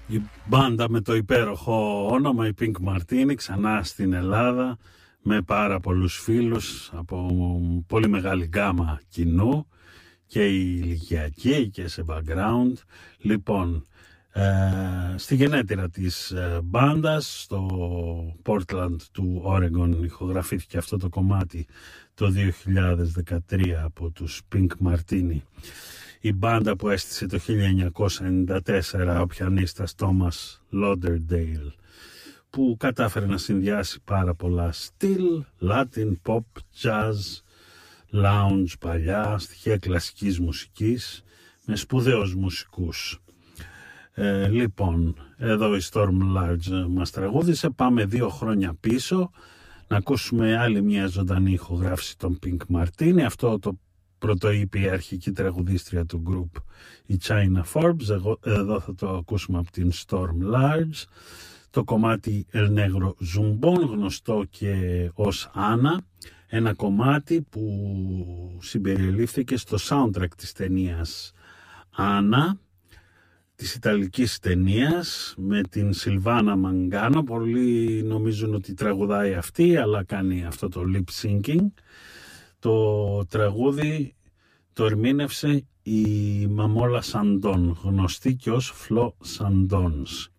Η μπάντα με το υπέροχο όνομα, η Pink Martini, ξανά στην Ελλάδα με πάρα πολλούς φίλους από πολύ μεγάλη γκάμα κοινού και ηλικιακή και σε background. Λοιπόν, στη γενέτειρα της μπάντας στο Portland του Oregon ηχογραφήθηκε αυτό το κομμάτι το 2013 από τους Pink Martini. Η μπάντα που έστησε το 1994 ο πιανίστας Thomas Lauderdale, που κατάφερε να συνδυάσει πάρα πολλά στυλ, Latin, pop, jazz, lounge παλιά, στοιχεία κλασικής μουσικής με σπουδαίους μουσικούς. Λοιπόν, εδώ η Storm Large μας τραγούδισε. Πάμε 2 χρόνια πίσω να ακούσουμε άλλη μια ζωντανή ηχογράφηση των Pink Martini. Αυτό το πρωτοείπη η αρχική τραγουδίστρια του group, η China Forbes. Εδώ θα το ακούσουμε από την Storm Large, το κομμάτι El Negro Zumbón, γνωστό και ως Anna, ένα κομμάτι που συμπεριλήφθηκε στο soundtrack της ταινίας Anna, της ιταλικής ταινίας, με την Σιλβάνα Μαγκάνο. Πολλοί νομίζουν ότι τραγουδάει αυτή, αλλά κάνει αυτό το lip syncing. Το τραγούδι το ερμήνευσε η Μαμόλα Σαντών, γνωστή και ως Φλο Σαντόνς.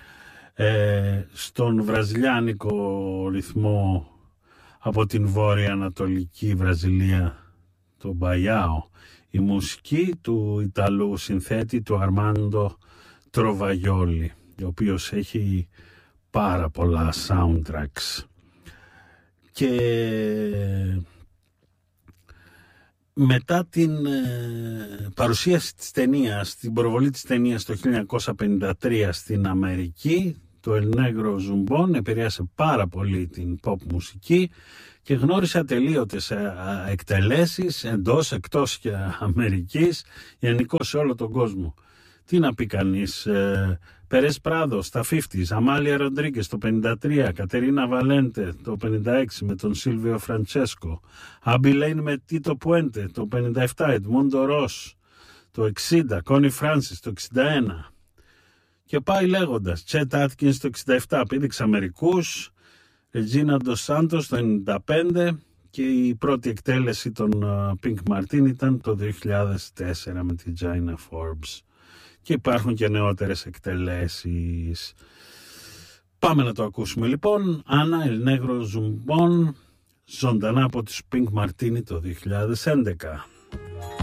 Στον βραζιλιάνικο ρυθμό από την βόρεια ανατολική Βραζιλία, το Μπαϊάο, η μουσική του Ιταλού συνθέτη του Αρμάντο Τροβαγιόλι, ο οποίος έχει πάρα πολλά soundtracks. Και μετά την παρουσίαση της ταινίας, την προβολή της ταινίας το 1953 στην Αμερική, το El Negro Zumbón επηρέασε πάρα πολύ την pop μουσική και γνώρισε ατελείωτες εκτελέσεις εντός, εκτός και Αμερικής, γενικώς σε όλο τον κόσμο. Τι να πει κανείς, Περές Πράδο στα 50's, Αμάλια Ροντρίγκες το 53, Κατερίνα Βαλέντε το 56 με τον Σίλβιο Φραντσέσκο, Άμπι Λέιν με Τίτο Πουέντε το 57, Εντμούντο Ρος το 60, Κόνι Φράνσις το 61 και πάει λέγοντας. Τσέτ Άτκινς το 67, πήδηξα μερικούς, Ρετζίνα Ντος Σάντος το 95 και η πρώτη εκτέλεση των Pink Martini ήταν το 2004 με την China Forbes. Και υπάρχουν και νεότερες εκτελέσεις. Πάμε να το ακούσουμε λοιπόν. Anna, El Negro Zumbón, ζωντανά από τους Pink Martini το 2011.